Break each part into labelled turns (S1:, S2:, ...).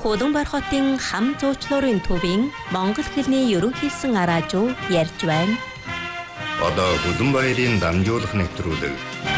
S1: Улаанбаатар хотын хам зуучлуурын төвийн монгол хэлний ерөнхийсэн араажуу ярьж байна.
S2: Одоо Улаанбаатарын дамжуулах нэвтрүүлэг.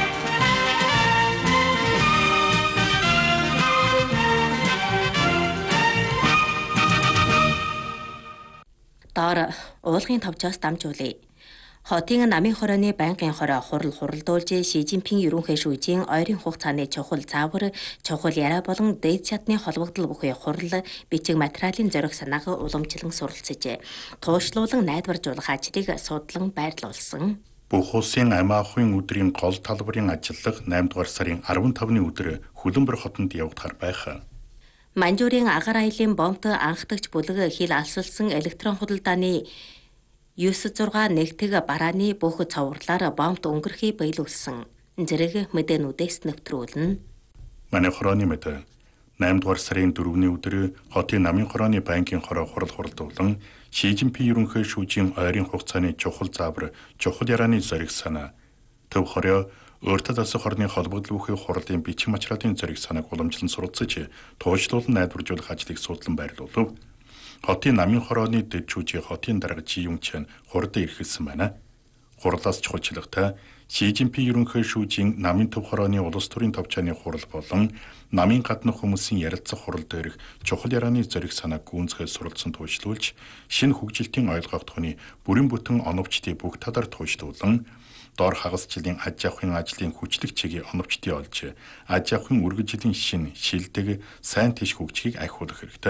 S1: Доор уулгын товчоос дамжуулъя. Хотын намын хорооны байнгын хороо хуралдуулж Ши Жинпинг ерөнхий шүүжийн ойрын хугацааны чухал заавар, чухал яриа болон дээд чадны холбогдол бүхий хурал бичиг материалын зориг санааг уламжлан суралцжээ. Туушлуулан найдваржуулах ажлыг судлан байрлуулсан.
S3: Бүх улсын амь аахын өдрийн гол талбарын ажиллах 8 дугаар сарын 15-ны өдөр Улаанбаатар хотод явагдахаар байх.
S1: Манжуурын агаар аялын бомбт анхдагч бүлэг хил алсалсан электрон худалдааны 9-6 нэгтгэг барааны бүх цовруулаар бомбт өнгөрөхийг биелүүлсэн. Зэрэг мэдээнүүдээс нэвтрүүлнэ.
S3: Манай хорооны мэдээ 8 дугаар сарын 4-ний өдөр хотын намын хорооны байнгын хороо хуралдуулан Ши Жинпинг ерөнхий шүүжийн ойрын хугацааны чухал заавар, чухал ярианы зориг санаа, төв хороо өөртөө засах хорны холбогдол бүхий хурлын бичиг материалын зориг санааг уламжлан суралцж, туушлуулан найдваржуулах ажлыг судлан байрлуулв. Хотын намын хорооны дэд шүүжийн хотын дарга Жи Юнчэн хурдад ирхэлсэн байна. Хурлаас чухалчлагтай Ши Жинпинг ерөнхий шүүжийн намын төв хорооны улс төрийн товчооны хурал болон намын гаднах хүмүүсийн ярилцах хурал дээрх чухал ярианы зориг санааг гүйцэтгэж суралцсан туушлуулж, шинэ хөгжилтийн ойлгогдохны бүрэн бүтэн оновчдын бүх талаар туушлуулан, доор хагас жилийн аж ахуйн ажлын хүчлэг чигийг оновчдын олж, аж ахуйн үргэлжлийн шинэ шилдэг сайн тийш хөгжгийг ахиулах хэрэгтэй.